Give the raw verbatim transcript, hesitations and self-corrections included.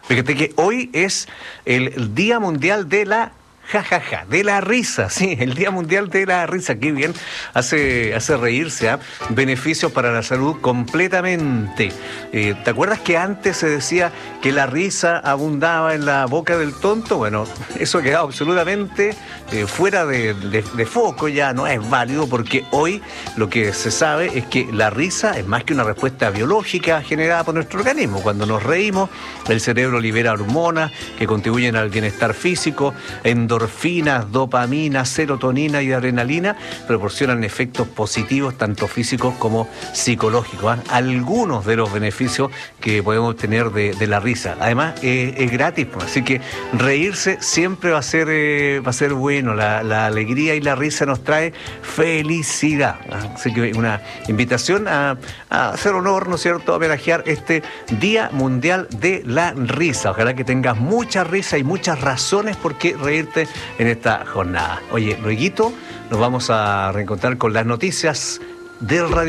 Fíjate que hoy es el Día Mundial de la jajaja, ja, ja, de la risa, sí, el Día Mundial de la Risa, qué bien, hace, hace reírse, ¿eh? Beneficios para la salud completamente. Eh, ¿Te acuerdas que antes se decía que la risa abundaba en la boca del tonto? Bueno, eso ha quedado absolutamente eh, fuera de, de, de foco, ya no es válido, porque hoy lo que se sabe es que la risa es más que una respuesta biológica generada por nuestro organismo. Cuando nos reímos, el cerebro libera hormonas que contribuyen al bienestar físico, endorfinas, dopamina, serotonina y adrenalina, proporcionan efectos positivos tanto físicos como psicológicos, ¿eh? Algunos de los beneficios que podemos tener de, de la risa. Además, eh, es gratis, así que reírse siempre va a ser, eh, va a ser bueno. La, la alegría y la risa nos trae felicidad, ¿eh? Así que una invitación a, a hacer honor, ¿no es cierto?, a homenajear este Día Mundial de la Risa. Ojalá que tengas mucha risa y muchas razones por qué reírte en esta jornada. Oye, lueguito nos vamos a reencontrar con las noticias del radio.